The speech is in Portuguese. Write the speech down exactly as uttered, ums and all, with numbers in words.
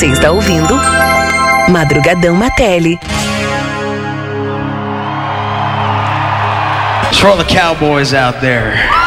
Você está ouvindo Madrugadão Matelli. For all the cowboys out there.